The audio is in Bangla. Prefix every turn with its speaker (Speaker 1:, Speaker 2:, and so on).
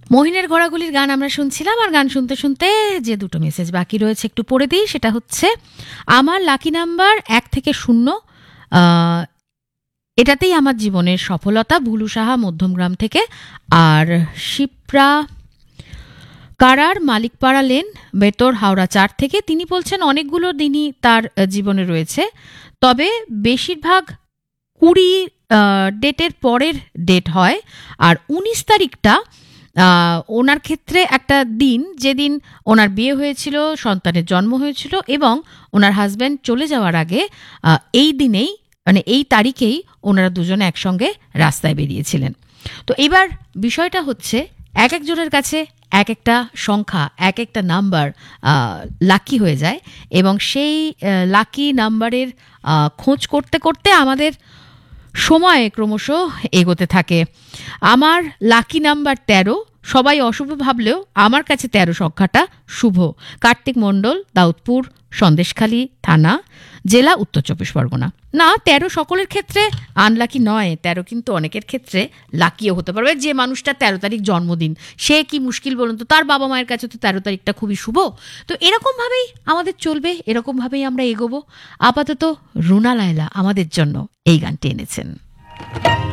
Speaker 1: মহিনের ঘোড়াগুলির গান আমরা শুনছিলাম, আর গান শুনতে শুনতে যে দুটো মেসেজ বাকি রয়েছে একটু পড়ে দিই। সেটা হচ্ছে আমার লাকি নাম্বার 1 থেকে 0, এটাতেই আমার জীবনের সফলতা। ভুলু সাহা মধ্যমগ্রাম থেকে। আর শিপ্রা কারার মালিকপাড়া লেন, বেতর, হাওড়া 4 থেকে। তিনি বলছেন অনেকগুলো দিনই তার জীবনে রয়েছে, তবে বেশিরভাগ 20 ডেটের পরের ডেট হয়। আর 19 তারিখটা ওনার ক্ষেত্রে একটা দিন, যেদিন ওনার বিয়ে হয়েছিল, সন্তানের জন্ম হয়েছিল, এবং ওনার হাজব্যান্ড চলে যাওয়ার আগে এই দিনেই, মানে এই তারিখেই ওনারা দুজনে একসঙ্গে রাস্তায় বেরিয়েছিলেন। তো এবার বিষয়টা হচ্ছে এক একজনের কাছে এক একটা সংখ্যা, এক একটা নাম্বার লাকি হয়ে যায়, এবং সেই লাকি নাম্বারের খোঁজ করতে করতে আমাদের সময় ক্রমশ এগোতে থাকে। আমার লাকি নাম্বার 13। সবাই অশুভ ভাবলেও আমার কাছে 13 সংখ্যাটা শুভ। কার্তিক মণ্ডল, দাউদপুর, সন্দেশখালী থানা, জেলা উত্তর 24 পরগনা। না, 13 সকলের ক্ষেত্রে আনলাকি নয়, 13 কিন্তু অনেকের ক্ষেত্রে লাকিও হতে পারবে। যে মানুষটা 13 তারিখ জন্মদিন, সে কি মুশকিল বলুন তো, তার বাবা মায়ের কাছে তো 13 তারিখটা খুবই শুভ। তো এরকমভাবেই আমাদের চলবে, এরকমভাবেই আমরা এগোবো। আপাতত রুনা লায়লা আমাদের জন্য এই গানটি এনেছেন।